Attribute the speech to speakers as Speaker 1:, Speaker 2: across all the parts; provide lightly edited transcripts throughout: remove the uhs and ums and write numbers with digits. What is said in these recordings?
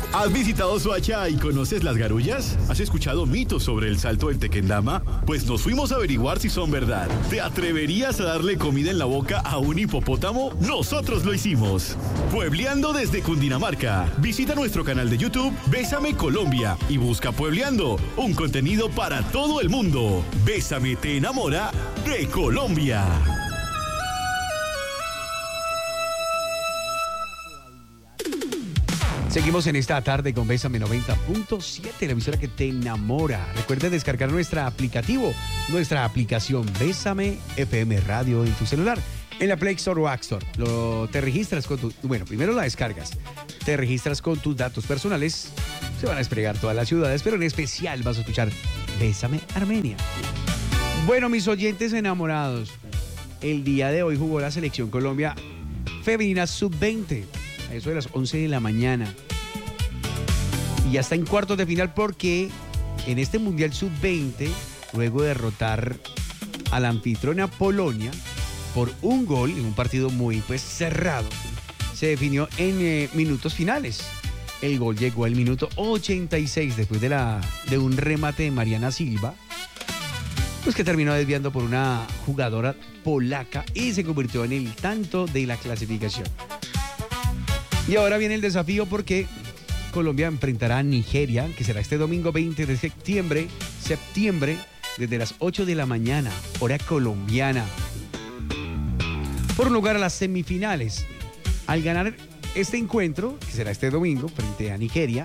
Speaker 1: ¿Has visitado Soacha y conoces las garullas? ¿Has escuchado mitos sobre el salto del Tequendama? Pues nos fuimos a averiguar si son verdad. ¿Te atreverías a darle comida en la boca a un hipopótamo? Nosotros lo hicimos. Puebleando desde Cundinamarca. Visita nuestro canal de YouTube Bésame Colombia y busca Puebleando, un contenido para todo el mundo. Bésame te enamora de Colombia.
Speaker 2: Seguimos en esta tarde con Bésame 90.7, la emisora que te enamora. Recuerda descargar nuestra aplicación Bésame FM Radio en tu celular, en la Play Store o App Store. Te registras primero la descargas, te registras con tus datos personales, se van a desplegar todas las ciudades, pero en especial vas a escuchar Bésame Armenia. Bueno, mis oyentes enamorados, el día de hoy jugó la Selección Colombia Femenina Sub-20. A eso de las 11 de la mañana. Y ya está en cuartos de final porque en este Mundial Sub-20, luego de derrotar a la anfitriona Polonia por un gol en un partido muy cerrado, se definió en minutos finales. El gol llegó al minuto 86 después de un remate de Mariana Silva, pues que terminó desviando por una jugadora polaca y se convirtió en el tanto de la clasificación. Y ahora viene el desafío porque Colombia enfrentará a Nigeria, que será este domingo 20 de septiembre, desde las 8 de la mañana, hora colombiana, por un lugar a las semifinales. Al ganar este encuentro, que será este domingo, frente a Nigeria,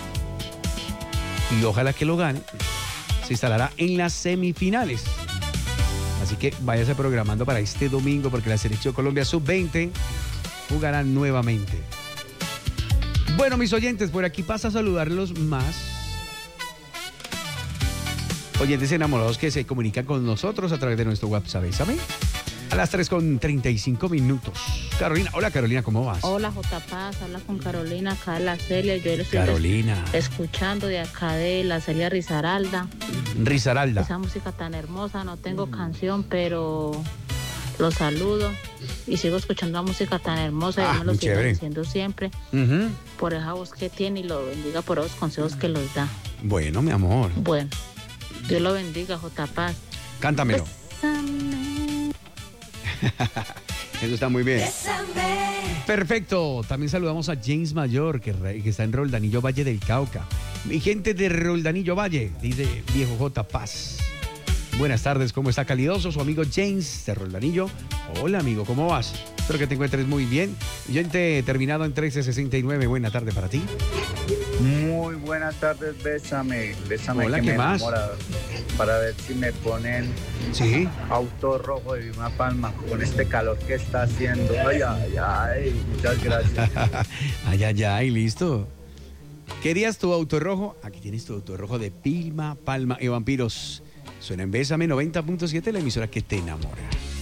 Speaker 2: y ojalá que lo gane, se instalará en las semifinales. Así que váyase programando para este domingo, porque la Selección Colombia Sub-20 jugará nuevamente. Bueno, mis oyentes, por aquí pasa a saludarlos más. Oyentes enamorados que se comunican con nosotros a través de nuestro WhatsApp, ¿saben? A las 3:35. Carolina, hola Carolina, ¿cómo vas?
Speaker 3: Hola J. Paz, habla con Carolina acá de la Celia. Yo estoy
Speaker 2: Carolina,
Speaker 3: escuchando de acá de la Celia Risaralda. Esa música tan hermosa, no tengo canción, pero los saludo y sigo escuchando la música tan hermosa y me lo sigo diciendo siempre. Por esa voz que tiene y lo bendiga por esos consejos que los da.
Speaker 2: Bueno, mi amor.
Speaker 3: Bueno, Dios lo bendiga, J. Paz.
Speaker 2: Cántamelo. Eso está muy bien.
Speaker 4: Bésame.
Speaker 2: Perfecto. También saludamos a James Mayor, que está en Roldanillo Valle del Cauca. Mi gente de Roldanillo Valle, dice Viejo J. Paz. Buenas tardes, ¿cómo está? Calidoso su amigo James de Roldanillo. Hola amigo, ¿cómo vas? Espero que te encuentres muy bien. Oyente terminado en 1369, buena tarde para ti.
Speaker 5: Muy buenas tardes, Bésame.
Speaker 2: Hola,
Speaker 5: que
Speaker 2: ¿qué
Speaker 5: me
Speaker 2: más?
Speaker 5: enamora, para ver si me ponen Auto Rojo de Vilma Palma con este calor que está haciendo. Ay, muchas gracias.
Speaker 2: Ay, listo. ¿Querías tu Auto Rojo? Aquí tienes tu Auto Rojo de Vilma Palma y Vampiros. Suena en Bésame 90.7, la emisora que te enamora.